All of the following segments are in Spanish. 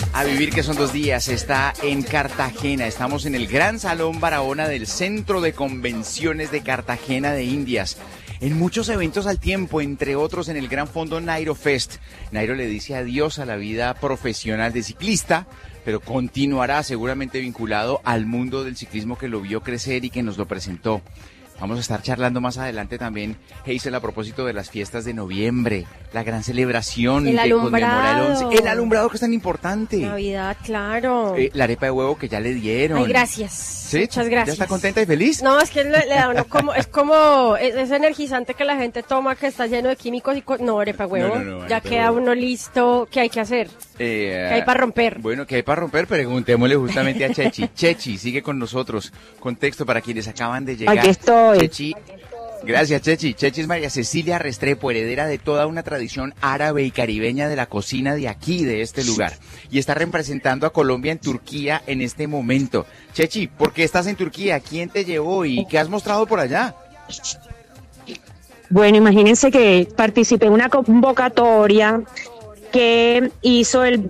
A vivir que son 2 días, está en Cartagena. Estamos en el Gran Salón Barahona del Centro de Convenciones de Cartagena de Indias. En muchos eventos al tiempo, entre otros en el Gran Fondo Nairo Fest. Nairo le dice adiós a la vida profesional de ciclista, pero continuará seguramente vinculado al mundo del ciclismo que lo vio crecer y que nos lo presentó. Vamos a estar charlando más adelante también, Hazel, a propósito de las fiestas de noviembre, la gran celebración el que conmemora el 11. El alumbrado. alumbrado que es tan importante. Navidad, claro. La arepa de huevo que ya le dieron. Ay, gracias. ¿Sí? Muchas gracias. ¿Ya está contenta y feliz? No, es que le da uno como, es energizante que la gente toma, que está lleno de químicos y no, arepa de huevo. No, ya arepa de queda huevo. uno listo. ¿Qué hay que hacer? ¿Qué hay para romper? Bueno, ¿qué hay para romper? Preguntémosle justamente a Chechi. Chechi, sigue con nosotros. Contexto para quienes acaban de llegar. Aquí estoy. Chechi. Gracias, Chechi. Chechi es María Cecilia Restrepo, heredera de toda una tradición árabe y caribeña de la cocina de aquí, de este lugar. Y está representando a Colombia en Turquía en este momento. Chechi, ¿por qué estás en Turquía? ¿Quién te llevó y qué has mostrado por allá? Bueno, imagínense que participé en una convocatoria que hizo el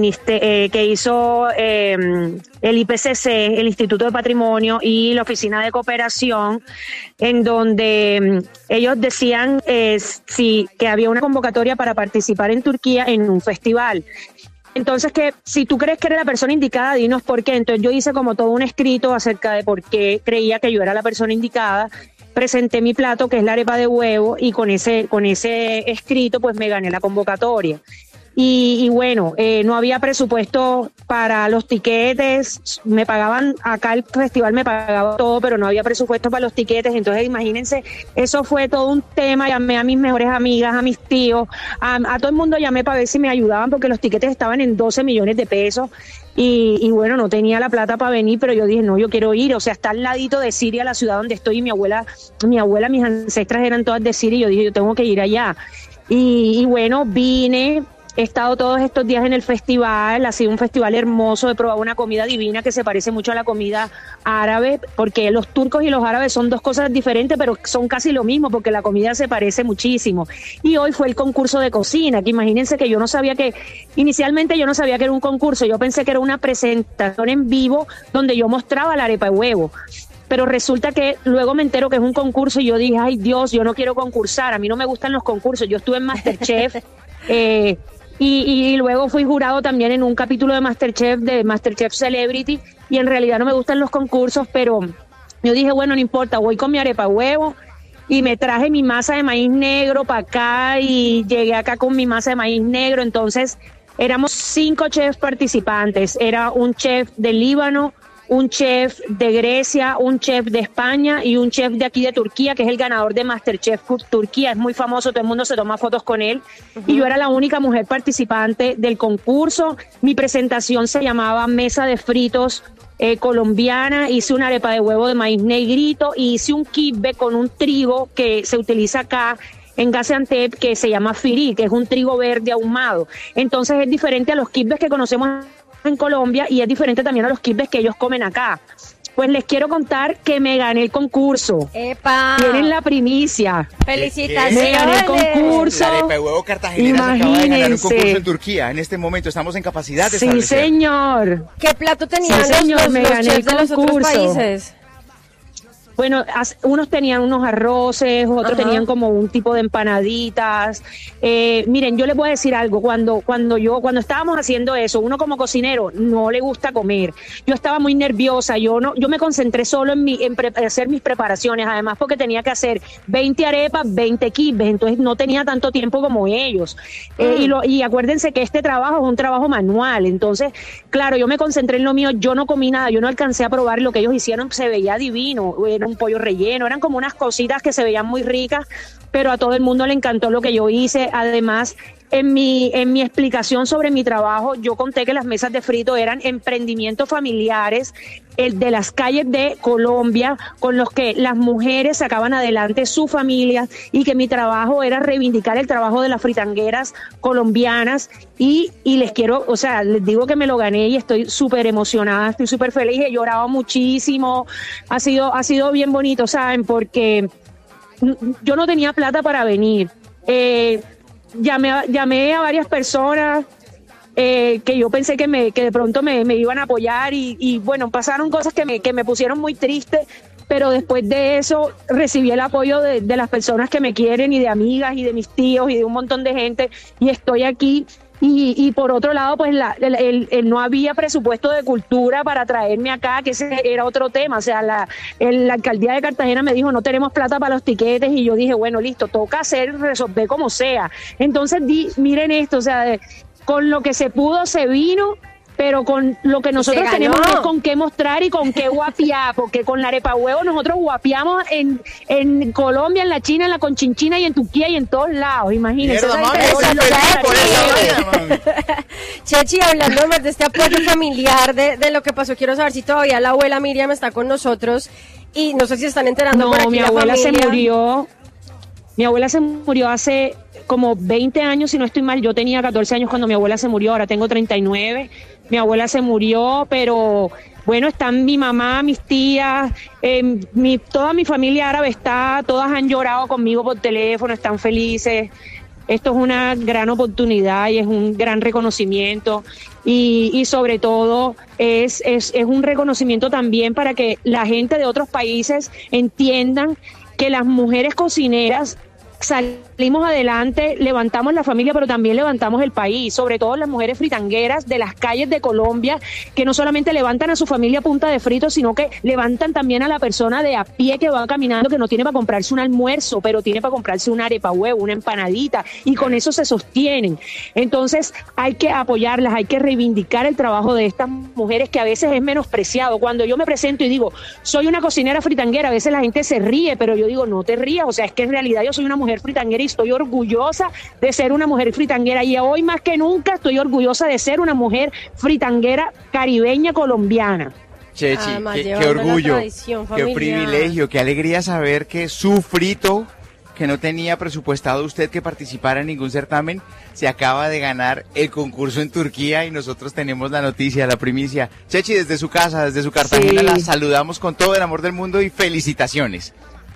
IPCC, el Instituto de Patrimonio y la Oficina de Cooperación, en donde ellos decían que había una convocatoria para participar en Turquía en un festival. Entonces, que si tú crees que eres la persona indicada, dinos por qué. Entonces yo hice como todo un escrito acerca de por qué creía que yo era la persona indicada. Presenté mi plato, que es la arepa de huevo, y con ese escrito pues me gané la convocatoria. Y bueno, no había presupuesto para los tiquetes, me pagaban, acá el festival me pagaba todo, pero no había presupuesto para los tiquetes. Entonces imagínense, eso fue todo un tema. Llamé a mis mejores amigas, a mis tíos, a todo el mundo llamé para ver si me ayudaban, porque los tiquetes estaban en 12 millones de pesos. Y bueno, no tenía la plata para venir, pero yo dije, no, yo quiero ir. O sea, está al ladito de Siria, la ciudad donde estoy, y mi abuela, mis ancestras eran todas de Siria, y yo dije, yo tengo que ir allá. Y bueno, vine. He estado todos estos días en el festival, ha sido un festival hermoso, he probado una comida divina que se parece mucho a la comida árabe, porque los turcos y los árabes son dos cosas diferentes, pero son casi lo mismo, porque la comida se parece muchísimo. Y hoy fue el concurso de cocina, que imagínense que inicialmente yo no sabía que era un concurso, yo pensé que era una presentación en vivo donde yo mostraba la arepa de huevo. Pero resulta que luego me entero que es un concurso y yo dije, ay Dios, yo no quiero concursar, a mí no me gustan los concursos, yo estuve en MasterChef, y luego fui jurado también en un capítulo de MasterChef Celebrity, y en realidad no me gustan los concursos, pero yo dije, bueno, no importa, voy con mi arepa huevo, y me traje mi masa de maíz negro para acá, y llegué acá con mi masa de maíz negro. Entonces éramos 5 chefs participantes, era un chef del Líbano, un chef de Grecia, un chef de España y un chef de aquí de Turquía, que es el ganador de MasterChef Turquía, es muy famoso, todo el mundo se toma fotos con él. Y yo era la única mujer participante del concurso. Mi presentación se llamaba Mesa de Fritos colombiana, hice una arepa de huevo de maíz negrito y hice un kibbe con un trigo que se utiliza acá en Gaziantep, que se llama firi, que es un trigo verde ahumado. Entonces es diferente a los kibbes que conocemos en Colombia y es diferente también a los kibbes que ellos comen acá. Pues les quiero contar que me gané el concurso. ¡Epa! Tienen la primicia. ¡Felicitaciones! Me gané el concurso. La arepa de huevo cartagenera se acaba de ganar un concurso en Turquía. En este momento estamos en capacidad de establecer. Sí, señor. ¿Qué plato tenían Sí, señor, me los gané chefs el de los otros concurso. países? Bueno, unos tenían unos arroces, otros tenían como un tipo de empanaditas. Miren, yo les voy a decir algo. Cuando estábamos haciendo eso, uno como cocinero no le gusta comer. Yo estaba muy nerviosa. Yo me concentré solo en hacer mis preparaciones. Además, porque tenía que hacer 20 arepas, 20 kibbes. Entonces no tenía tanto tiempo como ellos. Y acuérdense que este trabajo es un trabajo manual. Entonces, claro, yo me concentré en lo mío. Yo no comí nada. Yo no alcancé a probar lo que ellos hicieron. Se veía divino. Era un pollo relleno, eran como unas cositas que se veían muy ricas, pero a todo el mundo le encantó lo que yo hice. Además, en mi explicación sobre mi trabajo, yo conté que las mesas de frito eran emprendimientos familiares de las calles de Colombia, con los que las mujeres sacaban adelante su familia, y que mi trabajo era reivindicar el trabajo de las fritangueras colombianas. Y les digo que me lo gané y estoy súper emocionada, estoy súper feliz, he llorado muchísimo, ha sido bien bonito, ¿saben? Porque yo no tenía plata para venir. Llamé a varias personas que yo pensé que de pronto me iban a apoyar y bueno, pasaron cosas que me pusieron muy triste, pero después de eso recibí el apoyo de las personas que me quieren y de amigas y de mis tíos y de un montón de gente y estoy aquí. Y por otro lado, pues no había presupuesto de cultura para traerme acá, que ese era otro tema. O sea, la alcaldía de Cartagena me dijo, no tenemos plata para los tiquetes, y yo dije, bueno, listo, toca resolver como sea. Entonces, miren esto, o sea, con lo que se pudo se vino, pero con lo que nosotros tenemos no es con qué mostrar y con qué guapiar, porque con la arepa huevo nosotros guapiamos en Colombia, en la China, en la Conchinchina y en Turquía y en todos lados, imagínense. Chechi, hablando más de este apoyo familiar, de lo que pasó, quiero saber si todavía la abuela Miriam está con nosotros y no sé si están enterando por aquí. Mi abuela se murió. Mi abuela se murió hace como 20 años, si no estoy mal. Yo tenía 14 años cuando mi abuela se murió, ahora tengo 39. Mi abuela se murió, pero bueno, están mi mamá, mis tías, toda mi familia árabe está, todas han llorado conmigo por teléfono, están felices. Esto es una gran oportunidad y es un gran reconocimiento y sobre todo es un reconocimiento también para que la gente de otros países entiendan que las mujeres cocineras salimos adelante, levantamos la familia, pero también levantamos el país, sobre todo las mujeres fritangueras de las calles de Colombia, que no solamente levantan a su familia a punta de frito, sino que levantan también a la persona de a pie que va caminando, que no tiene para comprarse un almuerzo, pero tiene para comprarse una arepa huevo, una empanadita, y con eso se sostienen. Entonces hay que apoyarlas, hay que reivindicar el trabajo de estas mujeres que a veces es menospreciado. Cuando yo me presento y digo, soy una cocinera fritanguera, a veces la gente se ríe, pero yo digo, no te rías, o sea, es que en realidad yo soy una mujer fritanguera y estoy orgullosa de ser una mujer fritanguera, y hoy más que nunca estoy orgullosa de ser una mujer fritanguera caribeña colombiana. Chechi, qué orgullo, qué privilegio, qué alegría saber que su frito, que no tenía presupuestado usted que participara en ningún certamen, se acaba de ganar el concurso en Turquía y nosotros tenemos la noticia, la primicia. Chechi, desde su casa, desde su Cartagena, la saludamos con todo el amor del mundo y felicitaciones.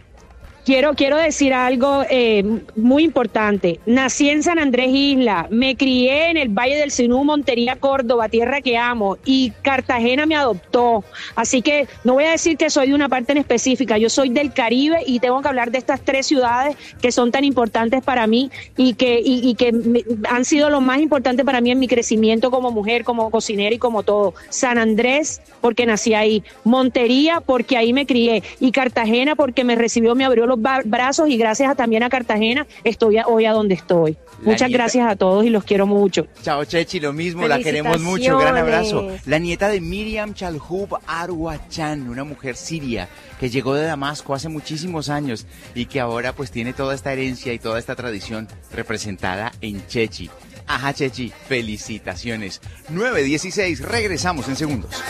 Quiero decir algo muy importante. Nací en San Andrés Isla, me crié en el Valle del Sinú, Montería, Córdoba, tierra que amo, y Cartagena me adoptó. Así que no voy a decir que soy de una parte en específica, yo soy del Caribe y tengo que hablar de estas 3 ciudades que son tan importantes para mí y que han sido lo más importante para mí en mi crecimiento como mujer, como cocinera y como todo. San Andrés, porque nací ahí, Montería, porque ahí me crié, y Cartagena, porque me recibió, me abrió los brazos, y gracias también a Cartagena estoy hoy a donde estoy. Muchas gracias a todos y los quiero mucho. Chao, Chechi, lo mismo, la queremos mucho, gran abrazo. La nieta de Miriam Chalhub Arwachan, una mujer siria que llegó de Damasco hace muchísimos años y que ahora pues tiene toda esta herencia y toda esta tradición representada en Chechi. Ajá, Chechi, felicitaciones. 9:16, regresamos en segundos.